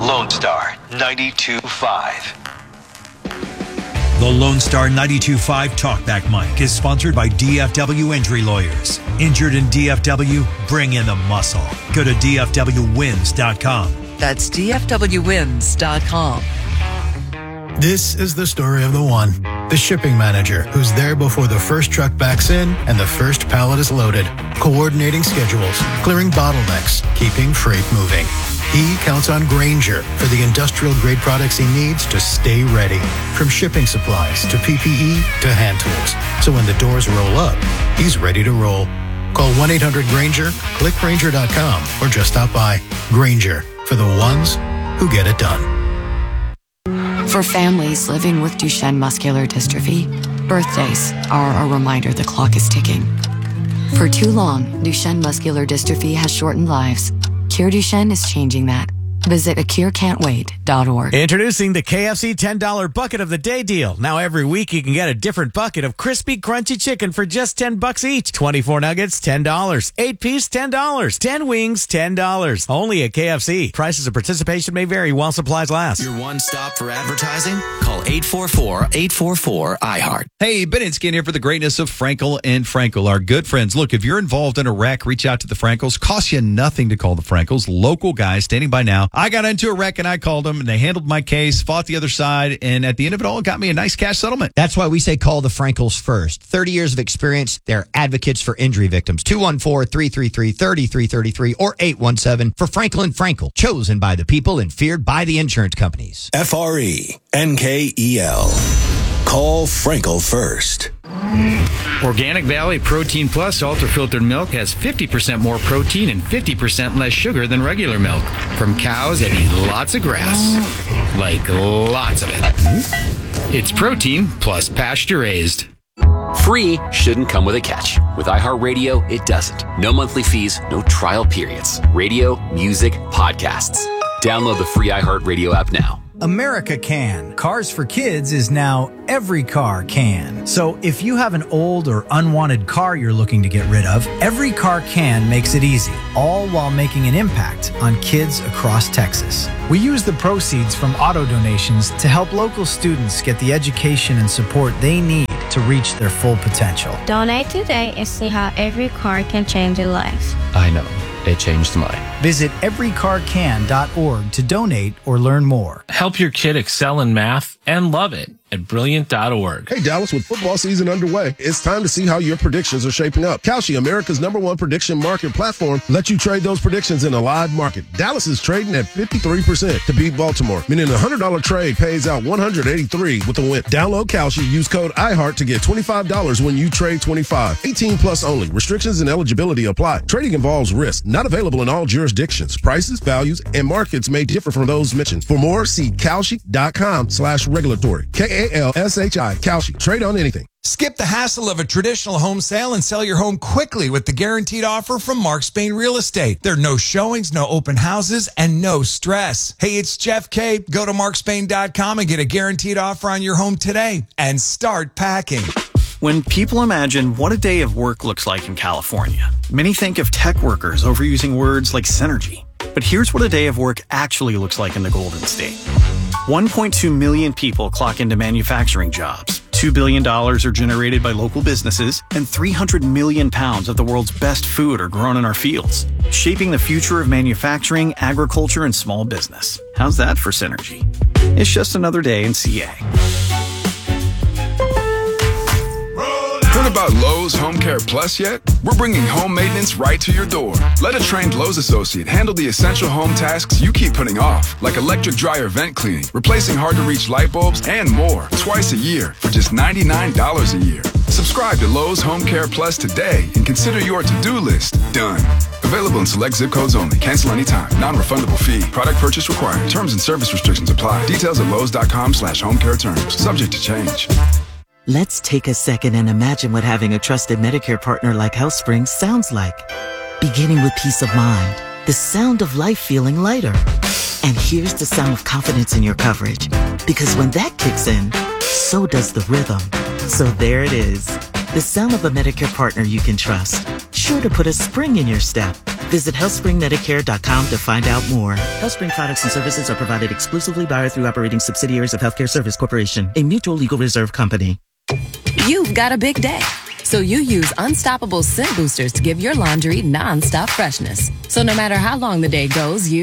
Lone Star 92.5. The Lone Star 92.5 Talkback Mic is sponsored by DFW Injury Lawyers. Injured in DFW? Bring in the muscle. Go to DFWWins.com. That's DFWWins.com. This is the story of the one, the shipping manager who's there before the first truck backs in and the first pallet is loaded, coordinating schedules, clearing bottlenecks, keeping freight moving. He counts on Grainger for the industrial-grade products he needs to stay ready, from shipping supplies to PPE to hand tools. So when the doors roll up, he's ready to roll. Call 1-800-GRAINGER, click Grainger.com, or just stop by. Grainger, for the ones who get it done. For families living with Duchenne muscular dystrophy, birthdays are a reminder the clock is ticking. For too long, Duchenne muscular dystrophy has shortened lives. Cure Duchenne is changing that. Visit acurecan'twait.org. Introducing the KFC $10 Bucket of the Day deal. Now every week you can get a different bucket of crispy, crunchy chicken for just $10 each. 24 nuggets, $10. 8-piece, $10. 10 wings, $10. Only at KFC. Prices of participation may vary while supplies last. Your one stop for advertising? Call 844-844-iHeart. Hey, Ben and Skin here for the greatness of Frankel and Frankel, our good friends. Look, if you're involved in a wreck, reach out to the Frankels. Costs you nothing to call the Frankels. Local guys standing by now. I got into a wreck and I called them and they handled my case, fought the other side, and at the end of it all, got me a nice cash settlement. That's why we say call the Frankels first. 30 years of experience. They're advocates for injury victims. 214-333-3333 or 817 for Frankel and Frankel. Chosen by the people and feared by the insurance companies. FRENKEL. Call Frankel first. Organic Valley Protein Plus Ultra Filtered Milk has 50% more protein and 50% less sugar than regular milk from cows that eat lots of grass. Like lots of it. It's protein plus pasture raised. Free shouldn't come with a catch. With iHeartRadio, it doesn't. No monthly fees, no trial periods. Radio, music, podcasts. Download the free iHeartRadio app now. America Can. Cars for Kids is now every car can. So if you have an old or unwanted car you're looking to get rid of, Every Car Can makes it easy, all while making an impact on kids across Texas. We use the proceeds from auto donations to help local students get the education and support they need to reach their full potential. Donate today and see how every car can change your life. I know. It changed mine. Visit everycarcan.org to donate or learn more. Help your kid excel in math and love it at brilliant.org. Hey, Dallas, with football season underway, it's time to see how your predictions are shaping up. Kalshi, America's #1 prediction market platform, lets you trade those predictions in a live market. Dallas is trading at 53% to beat Baltimore, meaning a $100 trade pays out $183 with a win. Download Kalshi, use code iHeart to get $25 when you trade 25. 18 plus only. Restrictions and eligibility apply. Trading involves risk. Not available in all jurisdictions. Prices, values, and markets may differ from those mentioned. For more, see Kalshi.com/regulatory. KALSHI. Kalshi. Trade on anything. Skip the hassle of a traditional home sale and sell your home quickly with the guaranteed offer from Mark Spain Real Estate. There are no showings, no open houses, and no stress. Hey, it's Jeff K. Go to markspain.com and get a guaranteed offer on your home today and start packing. When people imagine what a day of work looks like in California, many think of tech workers overusing words like synergy. But here's what a day of work actually looks like in the Golden State. 1.2 million people clock into manufacturing jobs. $2 billion are generated by local businesses, and 300 million pounds of the world's best food are grown in our fields, shaping the future of manufacturing, agriculture, and small business. How's that for synergy? It's just another day in CA. Heard about Lowe's Home Care Plus yet? We're bringing home maintenance right to your door. Let a trained Lowe's associate handle the essential home tasks you keep putting off, like electric dryer vent cleaning, replacing hard-to-reach light bulbs, and more, twice a year for just $99 a year. Subscribe to Lowe's Home Care Plus today and consider your to-do list done. Available in select zip codes only. Cancel anytime. Non-refundable fee. Product purchase required. Terms and service restrictions apply. Details at lowes.com/homecare terms. Subject to change. Let's take a second and imagine what having a trusted Medicare partner like HealthSpring sounds like. Beginning with peace of mind, the sound of life feeling lighter. And here's the sound of confidence in your coverage. Because when that kicks in, so does the rhythm. So there it is. The sound of a Medicare partner you can trust. Sure to put a spring in your step. Visit HealthSpringMedicare.com to find out more. HealthSpring products and services are provided exclusively by or through operating subsidiaries of Healthcare Service Corporation, a mutual legal reserve company. You've got a big day, so you use Unstoppable Scent Boosters to give your laundry non-stop freshness. So no matter how long the day goes, you